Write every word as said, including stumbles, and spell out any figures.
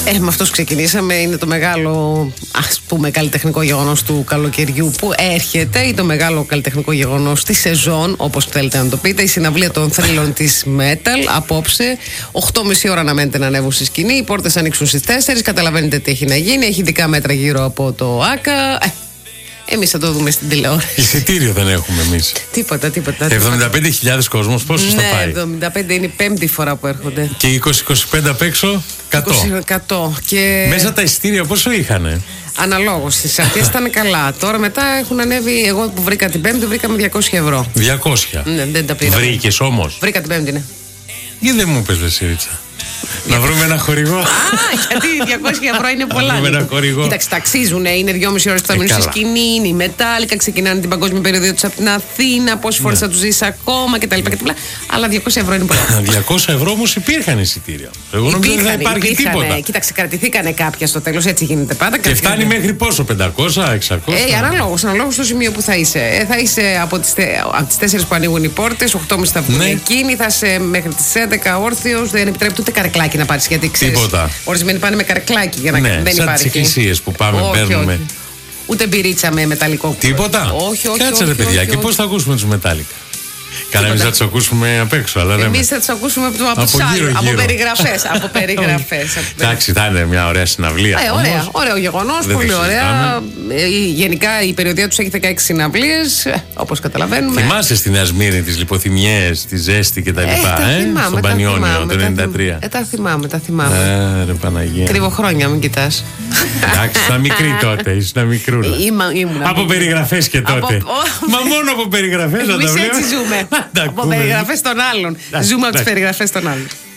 Ε, με αυτός ξεκινήσαμε. Είναι το μεγάλο, ας πούμε, καλλιτεχνικό γεγονός του καλοκαιριού που έρχεται, ή το μεγάλο καλλιτεχνικό γεγονός της σεζόν, όπως θέλετε να το πείτε. Η συναυλία των θρύλων της Metal απόψε. οκτώ και μισή ώρα αναμένεται να ανέβουν στη σκηνή. Οι πόρτες ανοίξουν στις τέσσερις. Καταλαβαίνετε τι έχει να γίνει. Έχει ειδικά μέτρα γύρω από το ΆΚΑ. Ε, εμείς θα το δούμε στην τηλεόραση. Εισιτήριο δεν έχουμε εμείς. Τίποτα, τίποτα. εβδομήντα πέντε χιλιάδες κόσμος, πόσο ναι, θα πάει? εβδομήντα πέντε είναι η πέμπτη φορά που έρχονται. Και είκοσι είκοσι πέντε απ' έξω, εκατό. Και... μέσα τα εισιτήρια πόσο είχανε? Αναλόγως, στις αρχές ήταν καλά. Τώρα μετά έχουν ανέβει. Εγώ που βρήκα την Πέμπτη, βρήκα με διακόσια ευρώ. διακόσια. Ναι, δεν τα πήρα. Βρήκες όμως? Βρήκα την Πέμπτη, ναι. Γιατί δεν μου πες, Βεσίριτσα? Να βρούμε ένα χορηγό. Α, γιατί διακόσια ευρώ είναι πολλά. Να βρούμε ένα χορηγό. Κοίταξε, ταξίζουν. Είναι δυόμιση ώρες που θα μείνουν στη σκηνή. Είναι η Μετάλλικα. Ξεκινάνε την παγκόσμια περιοδία τους από την Αθήνα. Πόσες φορές θα τους ζήσει ακόμα κτλ. Αλλά διακόσια ευρώ είναι πολλά. διακόσια ευρώ όμως υπήρχαν εισιτήρια. Εγώ νομίζω ότι δεν υπάρχει τίποτα. Κοίταξε, κρατηθήκανε κάποια στο τέλος. Έτσι γίνεται πάντα. Και φτάνει μέχρι πόσο? πεντακόσια, εξακόσια? Ε, αναλόγως, αναλόγως στο σημείο που θα είσαι. Ε, θα είσαι από τις, από τις τέσσερις που ανοίγουν οι πόρτες, οκτώ και μισή θα βγουν εκείνοι. Θα είσαι μέχρι τις έντεκα όρθιος. Δεν επιτρέπεται ούτε καρεκλάκι να πάρεις. Γιατί ξέρεις, τίποτα. Ορισμένοι πάνε με καρεκλάκι για να ναι, δεν σαν υπάρχει. τις εκκλησίες που πάμε, όχι, παίρνουμε. Όχι. Ούτε μπυρίτσα με μεταλλικό. Τίποτα. Όχι, όχι. Κάτσε ρε παιδιά, και πώς θα ακούσουμε τους Μετάλλικα? Καλά, εμείς θα τους ακούσουμε απ' έξω. Εμείς θα τους ακούσουμε από, από, από, γύρω, από γύρω. περιγραφές. από περιγραφές. Εντάξει, θα είναι μια ωραία συναυλία. Ε, ωραία, ωραίο γεγονός, πολύ ωραία. Ε, γενικά η περιοδία τους έχει δεκαέξι συναυλίες, όπως καταλαβαίνουμε. Θυμάσαι στη Νέα Σμύρνη τις λιποθυμιές, τη ζέστη κτλ. Ε, ε, στον Πανιόνιο το ενενήντα τρία. Ε, τα θυμάμαι, τα θυμάμαι. Ε, ρε Παναγία. Κρυβοχρόνια, μην κοιτάς. Εντάξει, ήταν μικρή τότε, ήσουν μικρούλα. Από περιγραφές και τότε. Μα μόνο από περιγραφές να τα βλέπουμε. Από περιγραφές των άλλων. Ζούμε από τις περιγραφές των άλλων.